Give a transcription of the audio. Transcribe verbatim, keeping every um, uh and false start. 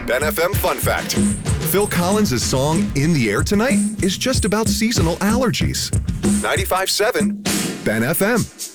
Ben F M Fun Fact. Phil Collins' song In the Air Tonight is just about seasonal allergies. ninety-five point seven Ben F M.